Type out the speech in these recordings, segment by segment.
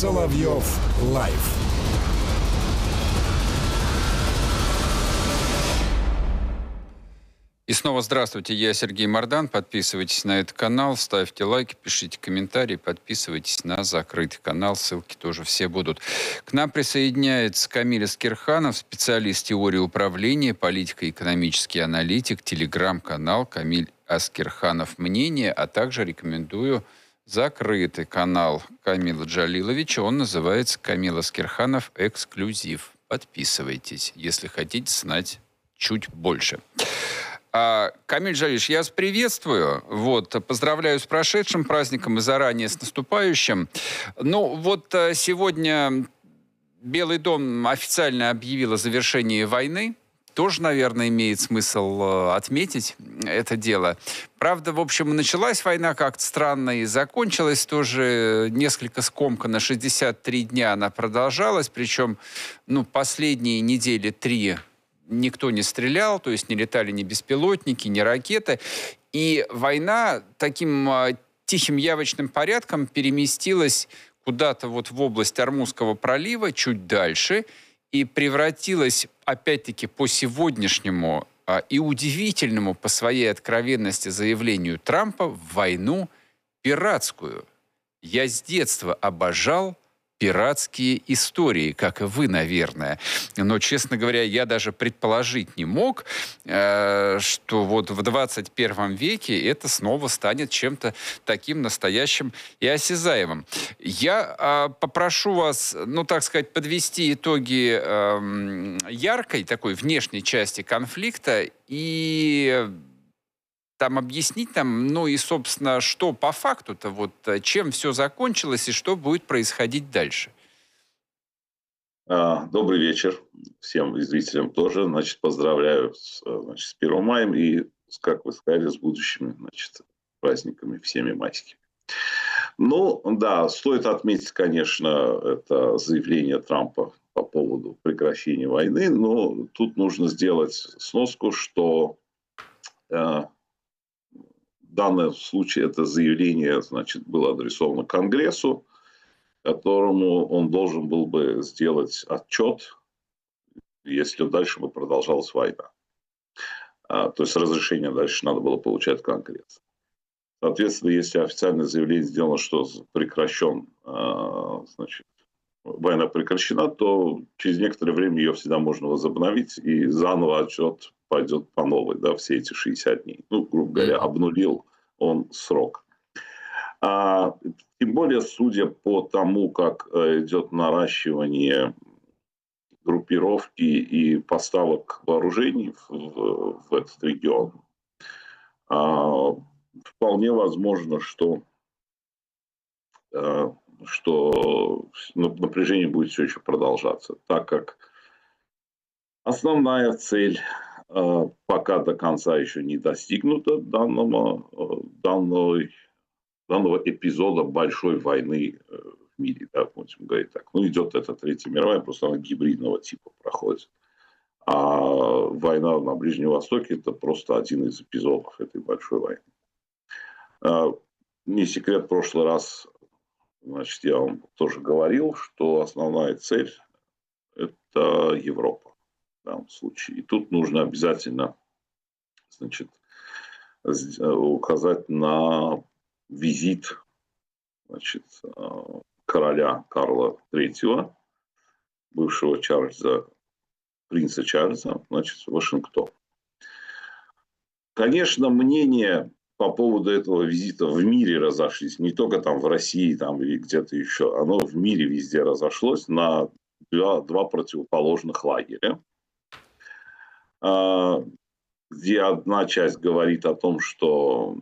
Соловьев Лайв. И снова здравствуйте, я Сергей Мордан. Подписывайтесь на этот канал, ставьте лайки, пишите комментарии, подписывайтесь на закрытый канал, ссылки тоже все будут. К нам присоединяется Камиль Аскерханов, специалист теории управления, политико-экономический аналитик, телеграм-канал Камиль Аскерханов «Мнение», а также рекомендую закрытый канал Камила Джалиловича. Он называется «Камил Аскерханов Эксклюзив». Подписывайтесь, если хотите знать чуть больше. Камиль Джалилович, я вас приветствую. Поздравляю с прошедшим праздником и заранее с наступающим. Сегодня Белый дом официально объявил о завершении войны. Тоже, наверное, имеет смысл отметить это дело. Правда, в общем, началась война как-то странно и закончилась тоже несколько скомканно. 63 дня она продолжалась, причем последние недели 3 никто не стрелял, то есть не летали ни беспилотники, ни ракеты. И война таким тихим явочным порядком переместилась куда-то в область Ормузского пролива, чуть дальше, и превратилась, опять-таки, по сегодняшнему и удивительному по своей откровенности заявлению Трампа в войну пиратскую. Я с детства обожал пиратские истории, как и вы, наверное. Но, честно говоря, я даже предположить не мог, что в 21 веке это снова станет чем-то таким настоящим и осязаемым. Я попрошу вас, подвести итоги яркой такой внешней части конфликта и объяснить собственно, что по факту-то, чем все закончилось и что будет происходить дальше. Добрый вечер всем зрителям тоже. Поздравляю с 1 мая и, как вы сказали, с будущими, праздниками всеми майскими. Стоит отметить, конечно, это заявление Трампа по поводу прекращения войны, но тут нужно сделать сноску, что в данном случае это заявление, было адресовано Конгрессу, которому он должен был бы сделать отчет, если дальше бы продолжалась война. То есть разрешение дальше надо было получать от Конгресса. Соответственно, если официальное заявление сделано, что война прекращена, то через некоторое время ее всегда можно возобновить, и заново отчет пойдет по новой, все эти 60 дней. Грубо говоря, обнулил он срок. Тем более, судя по тому, как идет наращивание группировки и поставок вооружений в этот регион, вполне возможно, что напряжение будет все еще продолжаться, так как основная цель пока до конца еще не достигнута данного эпизода большой войны в мире, будем говорить так. Идет эта Третья мировая, просто она гибридного типа проходит. А война на Ближнем Востоке – это просто один из эпизодов этой большой войны. Не секрет, в прошлый раз, я вам тоже говорил, что основная цель – это Европа в данном случае. И тут нужно обязательно, указать на визит, короля Карла III, бывшего принца Чарльза, в Вашингтон. Конечно, мнения по поводу этого визита в мире разошлись, не только в России или где-то еще, оно в мире везде разошлось на два противоположных лагеря, где одна часть говорит о том, что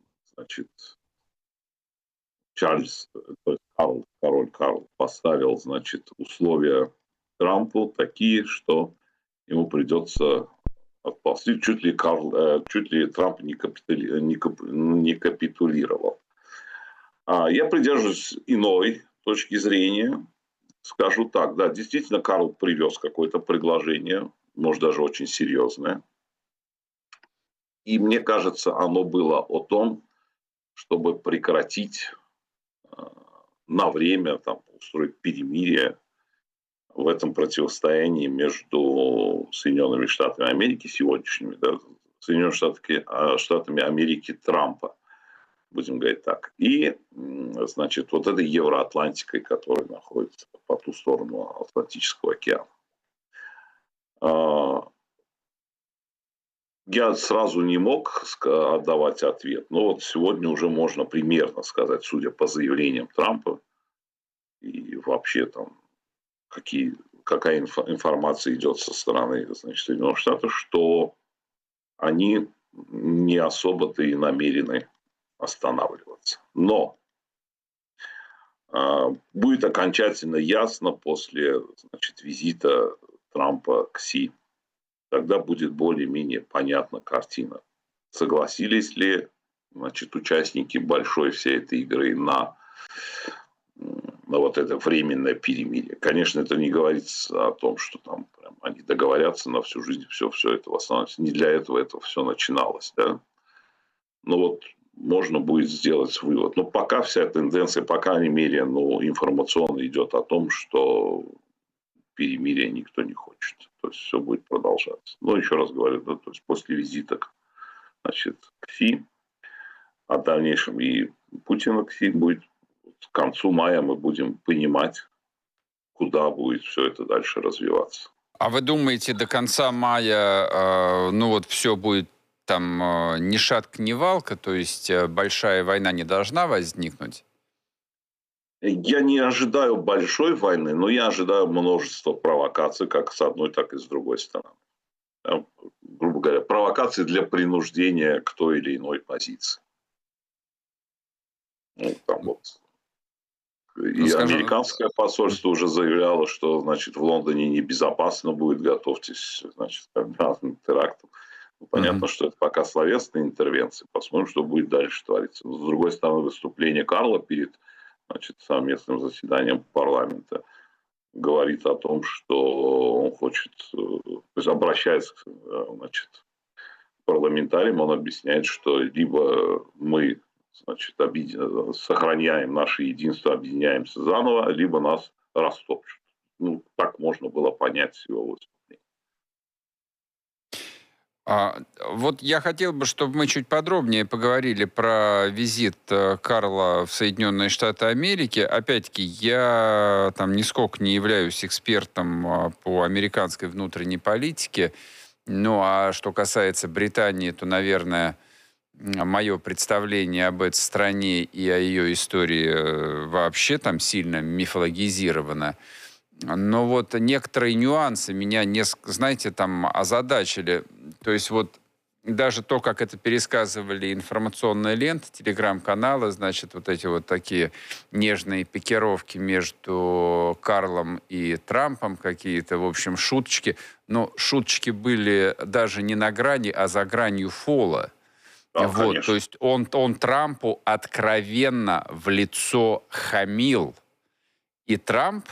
Чарльз, то есть король Карл, поставил, условия Трампу такие, что ему придется отползти. Чуть ли Трамп не капитулировал. Я придерживаюсь иной точки зрения. Скажу так, действительно, Карл привез какое-то предложение, может, даже очень серьезное. И мне кажется, оно было о том, чтобы прекратить на время там, устроить перемирие в этом противостоянии между Соединенными Штатами Америки сегодняшними, да, Соединенными Штатами Америки Трампа, будем говорить так, и, значит, вот этой Евроатлантикой, которая находится по ту сторону Атлантического океана. Я сразу не мог отдавать ответ, но вот сегодня уже можно примерно сказать, судя по заявлениям Трампа и вообще там какая информация идет со стороны, значит, Соединенных Штатов, что они не особо-то и намерены останавливаться. Но будет окончательно ясно после, значит, визита Трампа к Си. Тогда будет более-менее понятна картина. Согласились ли, значит, участники большой всей этой игры на вот это временное перемирие. Конечно, это не говорится о том, что там прям они договорятся на всю жизнь, все это восстановится. Не для этого это все начиналось. Да? Но вот можно будет сделать вывод. Но пока вся тенденция, по крайней мере, информационно идет о том, что перемирия никто не хочет. То есть все будет продолжаться. Но еще раз говорю, да, то есть после визита, значит, к Си, а в дальнейшем и Путина к Си будет, к концу мая мы будем понимать, куда будет все это дальше развиваться. А вы думаете, до конца мая, все будет там ни шатка, ни валка, то есть большая война не должна возникнуть? Я не ожидаю большой войны, но я ожидаю множество провокаций, как с одной, так и с другой стороны. Грубо говоря, провокации для принуждения к той или иной позиции. Американское посольство уже заявляло, что, значит, в Лондоне небезопасно будет, готовьтесь, значит, к разным терактам. Понятно, что это пока словесные интервенции. Посмотрим, что будет дальше твориться. Но, с другой стороны, выступление Карла перед, значит, совместным заседанием парламента говорит о том, что он хочет, то есть обращается, значит, к парламентариям, он объясняет, что либо мы, значит, сохраняем наше единство, объединяемся заново, либо нас растопчут. Так можно было понять его выступление. Вот я хотел бы, чтобы мы чуть подробнее поговорили про визит Карла в Соединенные Штаты Америки. Опять-таки, я там нисколько не являюсь экспертом по американской внутренней политике. Ну, а что касается Британии, то, наверное, мое представление об этой стране и о ее истории вообще там сильно мифологизировано. Но вот некоторые нюансы меня, знаете, там озадачили. То есть вот даже то, как это пересказывали информационные ленты, телеграм-каналы, значит, вот эти вот такие нежные пикировки между Карлом и Трампом, какие-то, в общем, шуточки. Но шуточки были даже не на грани, а за гранью фола. Да, вот, то есть он Трампу откровенно в лицо хамил. И Трамп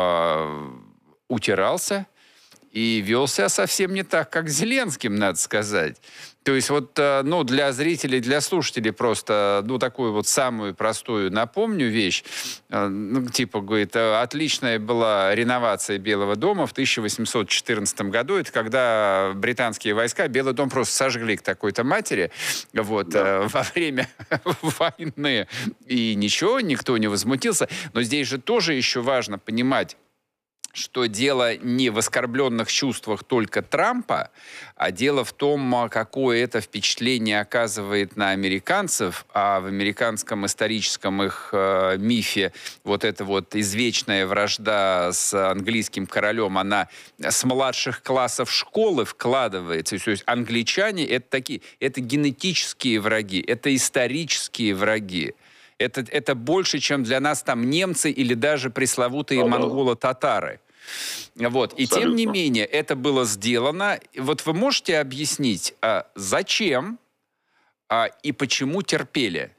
утирался и вел себя совсем не так, как с Зеленским, надо сказать. То есть вот, для зрителей, для слушателей просто, такую вот самую простую напомню вещь. Говорит, отличная была реновация Белого дома в 1814 году. Это когда британские войска Белый дом просто сожгли к такой-то матери во время войны. И ничего, никто не возмутился. Но здесь же тоже еще важно понимать, что дело не в оскорбленных чувствах только Трампа, а дело в том, какое это впечатление оказывает на американцев, а в американском историческом их мифе вот эта вот извечная вражда с английским королем, она с младших классов школы вкладывается. То есть англичане это генетические враги, это исторические враги. Это больше, чем для нас там немцы или даже пресловутые монголо-татары. Вот. И тем не менее, это было сделано. Вот вы можете объяснить, зачем и почему терпели?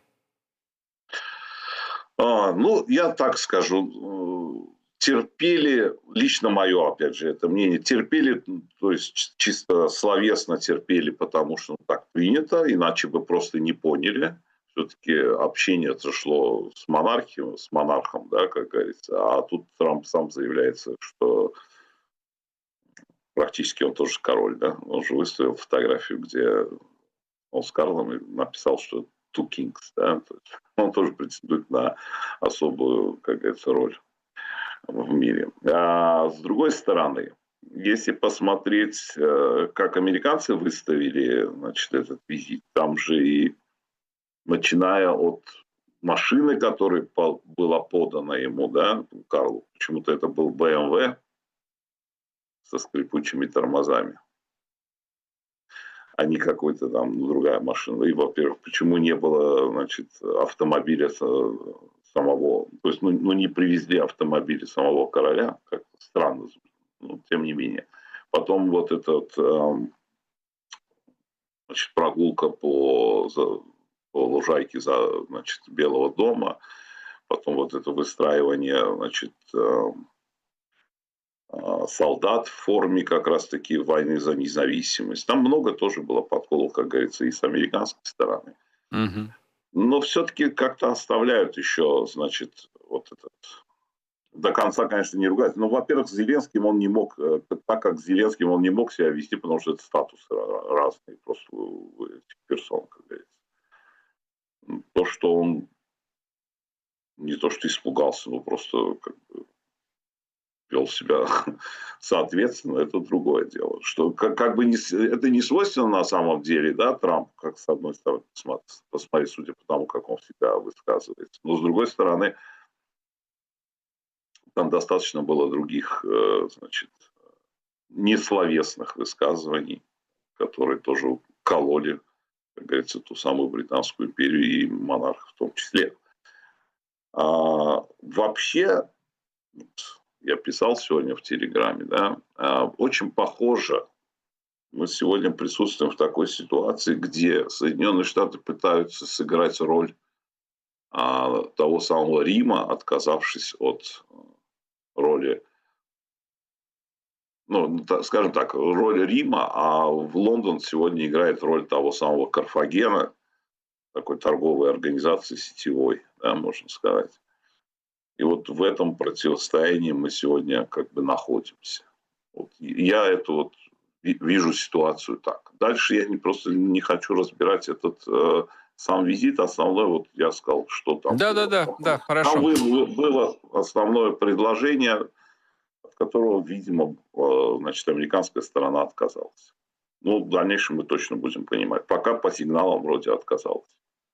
Я так скажу. Терпели, лично мое, опять же, это мнение, терпели, то есть чисто словесно терпели, потому что так принято, иначе бы просто не поняли, все-таки общение шло с монархом, да, как говорится, а тут Трамп сам заявляется, что практически он тоже король, да, он же выставил фотографию, где он с Карлом и написал, что two kings, да, то есть он тоже претендует на особую, как говорится, роль в мире. А с другой стороны, если посмотреть, как американцы выставили, значит, этот визит, там же и начиная от машины, которая была подана ему, да, Карлу, почему-то это был BMW со скрипучими тормозами, а не какой-то там другая машина. И, во-первых, почему не было, значит, автомобиля самого, то есть, не привезли автомобили самого короля, как странно, но тем не менее. Потом вот этот, значит, прогулка по лужайке значит, Белого дома, потом вот это выстраивание, значит, солдат в форме как раз-таки войны за независимость. Там много тоже было подколов, как говорится, и с американской стороны. Мгм. Но все-таки как-то оставляют еще, значит, вот этот... До конца, конечно, не ругать. Но, во-первых, с Зеленским он не мог, так как с Зеленским он не мог себя вести, потому что это статусы разные просто у этих персон, как говорится. То, что он не то что испугался, но просто как бы вел себя соответственно, это другое дело. Что как бы это не свойственно на самом деле, да, Трампу, как с одной стороны посмотреть, судя по тому, как он всегда высказывается. Но с другой стороны, там достаточно было других, значит, несловесных высказываний, которые тоже кололи, как говорится, ту самую Британскую империю и монарха в том числе. Вообще, я писал сегодня в Телеграме, да, очень похоже, мы сегодня присутствуем в такой ситуации, где Соединенные Штаты пытаются сыграть роль того самого Рима, отказавшись от роли, скажем так, роль Рима, а в Лондон сегодня играет роль того самого Карфагена, такой торговой организации сетевой, да, можно сказать. И вот в этом противостоянии мы сегодня как бы находимся. Вот я это вот вижу ситуацию так. Дальше я просто не хочу разбирать этот сам визит. Основной, вот я сказал, что там было. Да, хорошо. Там было основное предложение, от которого, видимо, значит, американская сторона отказалась. В дальнейшем мы точно будем понимать. Пока по сигналам вроде отказалась.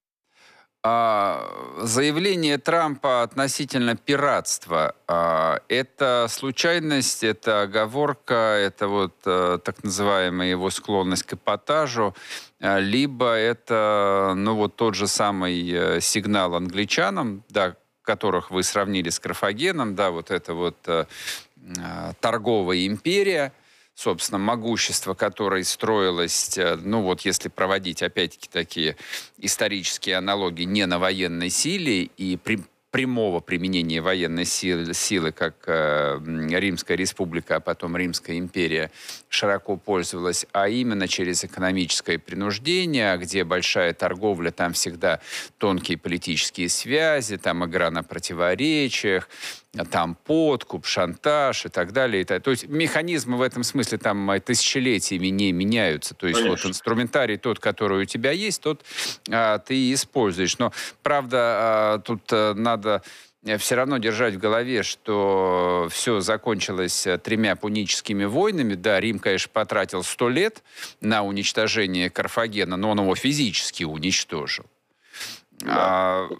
Заявление Трампа относительно пиратства – это случайность, это оговорка, это вот так называемая его склонность к эпатажу, либо это тот же самый сигнал англичанам, да, которых вы сравнили с Карфагеном, да, вот это вот торговая империя, собственно, могущество, которое строилось, если проводить, опять-таки, такие исторические аналогии, не на военной силе и прямого применения военной силы, как Римская республика, а потом Римская империя широко пользовалась, а именно через экономическое принуждение, где большая торговля, там всегда тонкие политические связи, там игра на противоречиях, там подкуп, шантаж и так далее. То есть механизмы в этом смысле там тысячелетиями не меняются. То есть Конечно. вот инструментарий тот, который у тебя есть, тот ты используешь. Но, правда, тут надо все равно держать в голове, что все закончилось 3 пуническими войнами. Да, Рим, конечно, потратил 100 лет на уничтожение Карфагена, но он его физически уничтожил. Да.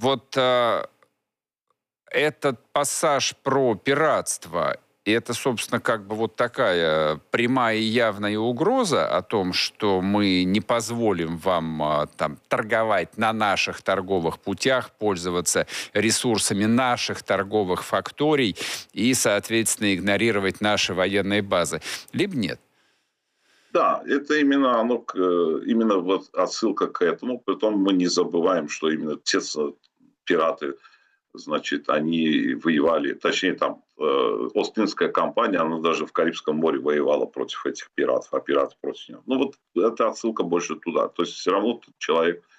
Этот пассаж про пиратство, это, собственно, как бы вот такая прямая и явная угроза о том, что мы не позволим вам там торговать на наших торговых путях, пользоваться ресурсами наших торговых факторий и, соответственно, игнорировать наши военные базы. Либо нет. Да, это именно вот отсылка к этому. Притом мы не забываем, что именно те пираты, значит, они воевали, точнее, там, Остинская компания, она даже в Карибском море воевала против этих пиратов, а пираты против нее. Это отсылка больше туда. То есть, все равно человек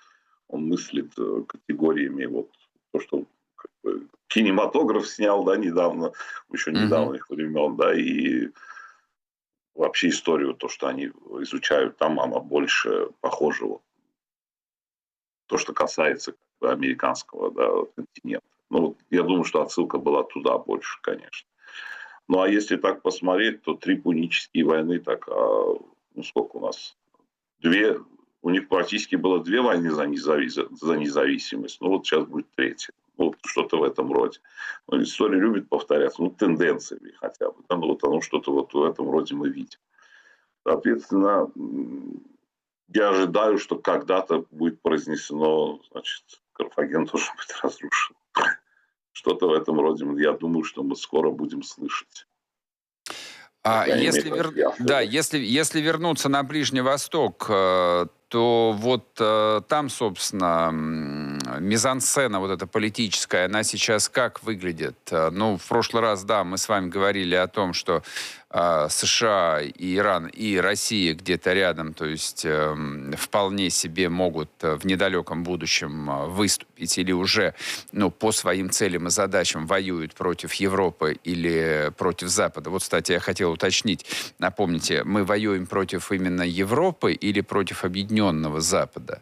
Он мыслит категориями вот то, что как бы, кинематограф снял, да, недавно, еще Мгм. недавних времен, да, и вообще историю, то, что они изучают там, она больше похожа вот, то, что касается как бы, американского, да, континента. Ну, вот я думаю, что отсылка была туда больше, конечно. Ну, а если так посмотреть, то 3 пунические войны, так, ну, сколько у нас? 2, у них практически было 2 войны за независимость. Ну, вот сейчас будет третья. Ну, вот что-то в этом роде. Ну, история любит повторяться, ну, тенденциями хотя бы. Да, ну, вот оно что-то вот в этом роде мы видим. Соответственно, я ожидаю, что когда-то будет произнесено, значит, Карфаген должен быть разрушен. Что-то в этом роде, я думаю, что мы скоро будем слышать. По А крайней мере, если, так я да, ожидаю. если вернуться на Ближний Восток, то вот там, собственно, мизансцена вот эта политическая, она сейчас как выглядит? Ну, в прошлый раз, да, мы с вами говорили о том, что США, и Иран и Россия где-то рядом, то есть вполне себе могут в недалеком будущем выступить или уже, ну, по своим целям и задачам воюют против Европы или против Запада. Вот, кстати, я хотел уточнить. Напомните, мы воюем против именно Европы или против Объединенного Запада?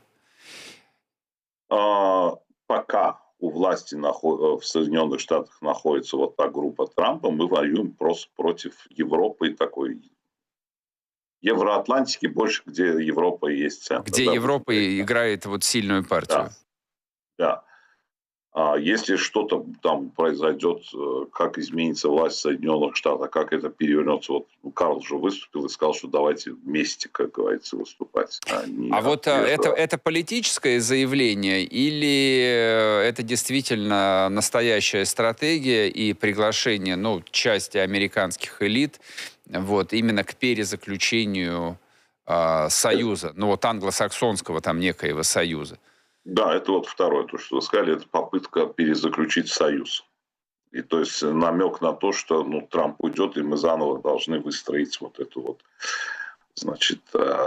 Пока у власти в Соединенных Штатах находится вот та группа Трампа, мы воюем просто против Европы такой Евроатлантики больше, где Европа и есть центр, Где да, будем Европа говорить так. играет вот сильную Да, партию? да. А если что-то там произойдет, как изменится власть в Соединенных Штатах, как это перевернется, вот ну, Карл же выступил и сказал, что давайте вместе, как говорится, выступать, а не А вот между. это политическое заявление или это действительно настоящая стратегия и приглашение, ну, части американских элит вот, именно к перезаключению союза, ну, вот англосаксонского там некоего союза? Да, это вот второе, то, что вы сказали, это попытка перезаключить союз. И то есть намек на то, что ну, Трамп уйдет, и мы заново должны выстроить вот эту вот, значит,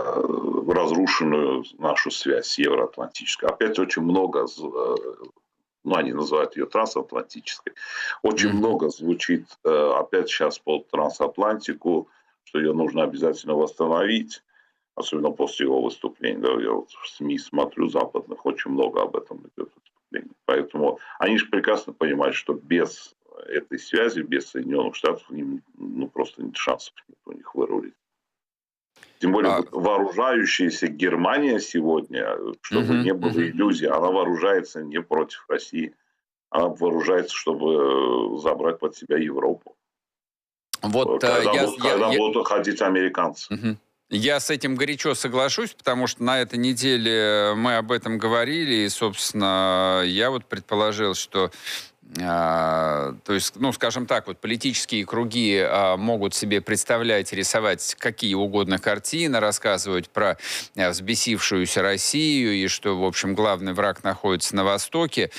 разрушенную нашу связь евроатлантическую. Опять очень много, ну, они называют ее трансатлантической, очень Мгм. много звучит опять сейчас под трансатлантику, что ее нужно обязательно восстановить, особенно после его выступления. Да, я вот в СМИ смотрю западных, очень много об этом идет выступлений. Поэтому они же прекрасно понимают, что без этой связи, без Соединенных Штатов, им ну, просто нет шансов нет у них вырулить. Тем более А, вот вооружающаяся Германия сегодня, чтобы мгм, не было мгм. иллюзий, она вооружается не против России, она вооружается, чтобы забрать под себя Европу. Вот Когда будут уходить американцы. Мгм. Я с этим горячо соглашусь, потому что на этой неделе мы об этом говорили, и, собственно, я вот предположил, что, то есть, ну, скажем так, вот политические круги могут себе представлять, рисовать какие угодно картины, рассказывать про взбесившуюся Россию, и что, в общем, главный враг находится на Востоке,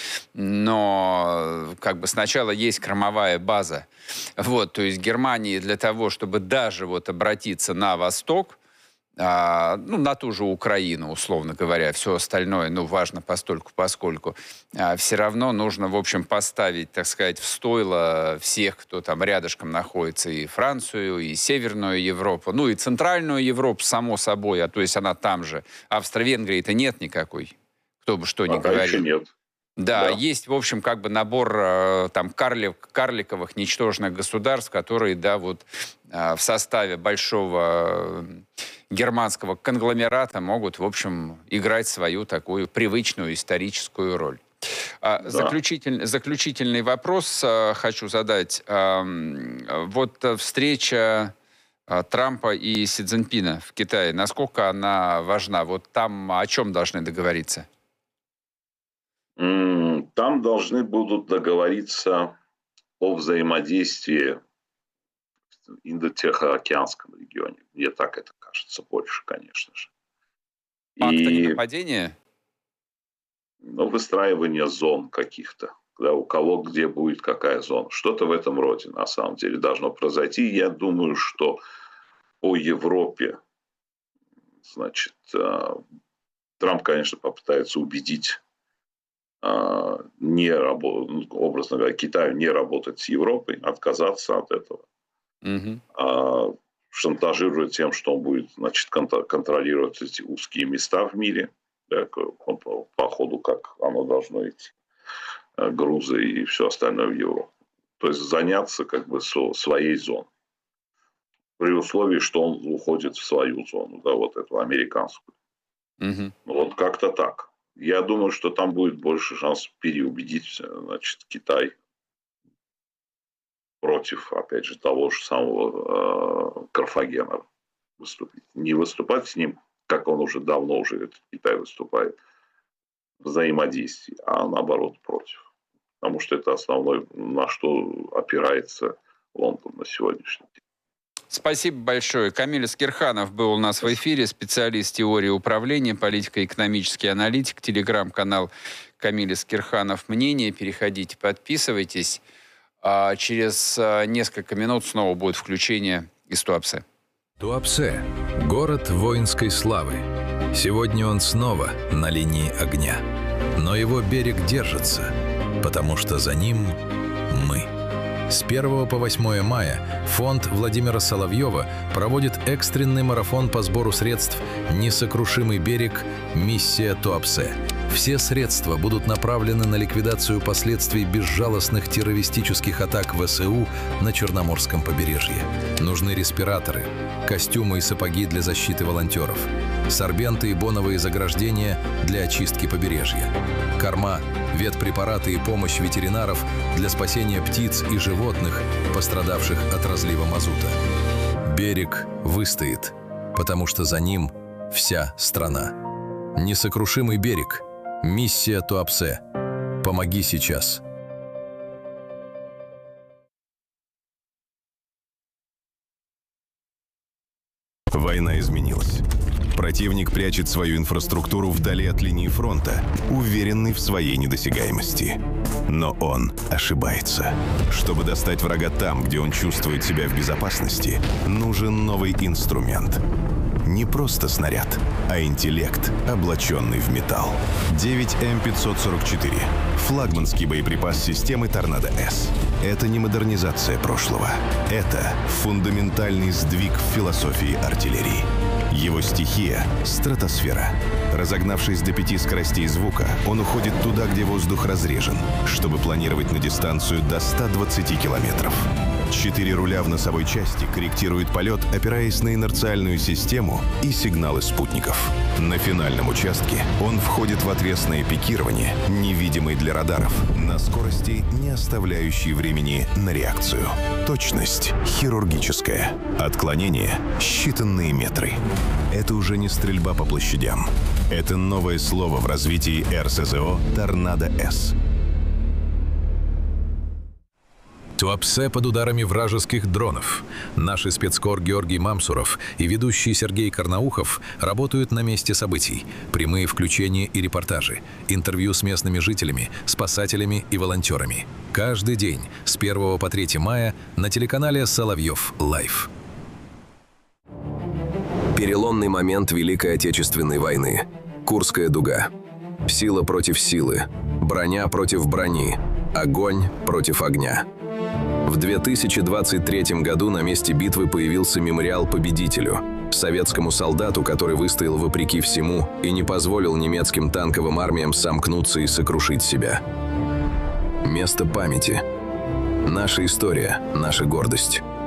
но как бы сначала есть кормовая база. Вот, то есть Германии для того, чтобы даже вот обратиться на Восток, ну, на ту же Украину, условно говоря, все остальное, ну, важно постольку, поскольку, все равно нужно, в общем, поставить, так сказать, в стойло всех, кто там рядышком находится, и Францию, и Северную Европу, ну, и Центральную Европу, само собой, а то есть она там же. Австро-Венгрии-то нет никакой, кто бы что ни Пока еще говорил. нет. Да, Да. есть, в общем, как бы набор там карликовых, ничтожных государств, которые, да, вот в составе большого германского конгломерата могут, в общем, играть свою такую привычную историческую роль. Да. Заключительный вопрос хочу задать. Вот встреча Трампа и Си Цзиньпина в Китае, насколько она важна? Вот там о чем должны договориться? Там должны будут договориться о взаимодействии в Индо-Тихоокеанском регионе. Мне так это кажется больше, конечно же. Пакт о И ненападении? ну, выстраивание зон каких-то. Да, у кого где будет какая зона. Что-то в этом роде на самом деле должно произойти. Я думаю, что по Европе, значит, Трамп, конечно, попытается убедить образно говоря, Китаю не работать с Европой, отказаться от этого. Шантажирует тем, что он будет, значит, контролировать эти узкие места в мире, да, по ходу, как оно должно идти, грузы и все остальное в Европу. То есть заняться как бы своей зоной. При условии, что он уходит в свою зону, да, вот эту американскую. Вот как-то так. Я думаю, что там будет больше шансов переубедить, значит, Китай против, опять же, того же самого Карфагена выступить. Не выступать с ним, как он уже давно Китай выступает, в взаимодействии, а наоборот против. Потому что это основное, на что опирается Лондон на сегодняшний день. Спасибо большое. Камиль Аскерханов был у нас в эфире, специалист теории управления, политико-экономический аналитик, телеграм-канал Камиль Аскерханов «Мнение». Переходите, подписывайтесь. А через несколько минут снова будет включение из Туапсе. Туапсе – город воинской славы. Сегодня он снова на линии огня. Но его берег держится, потому что за ним мы. С 1 по 8 мая фонд Владимира Соловьева проводит экстренный марафон по сбору средств «Несокрушимый берег. Миссия Туапсе». Все средства будут направлены на ликвидацию последствий безжалостных террористических атак ВСУ на Черноморском побережье. Нужны респираторы, костюмы и сапоги для защиты волонтеров, сорбенты и боновые заграждения для очистки побережья, корма, ветпрепараты и помощь ветеринаров для спасения птиц и животных, пострадавших от разлива мазута. Берег выстоит, потому что за ним вся страна. Несокрушимый берег. Миссия Туапсе. Помоги сейчас. Война изменилась. Противник прячет свою инфраструктуру вдали от линии фронта, уверенный в своей недосягаемости. Но он ошибается. Чтобы достать врага там, где он чувствует себя в безопасности, нужен новый инструмент. Не просто снаряд, а интеллект, облаченный в металл. 9М544 – флагманский боеприпас системы «Торнадо-С». Это не модернизация прошлого. Это фундаментальный сдвиг в философии артиллерии. Его стихия — стратосфера. Разогнавшись до 5 скоростей звука, он уходит туда, где воздух разрежен, чтобы планировать на дистанцию до 120 километров. 4 руля в носовой части корректируют полет, опираясь на инерциальную систему и сигналы спутников. На финальном участке он входит в отвесное пикирование, невидимый для радаров, на скорости, не оставляющей времени на реакцию. Точность хирургическая. Отклонение — считанные метры. Это уже не стрельба по площадям. Это новое слово в развитии РСЗО «Торнадо-С». Туапсе под ударами вражеских дронов. Наши спецкор Георгий Мамсуров и ведущий Сергей Карнаухов работают на месте событий. Прямые включения и репортажи, интервью с местными жителями, спасателями и волонтерами. Каждый день с 1 по 3 мая на телеканале «Соловьев Лайв». Переломный момент Великой Отечественной войны. Курская дуга. Сила против силы. Броня против брони. Огонь против огня. В 2023 году на месте битвы появился мемориал победителю, советскому солдату, который выстоял вопреки всему и не позволил немецким танковым армиям сомкнуться и сокрушить себя. Место памяти. Наша история, наша гордость.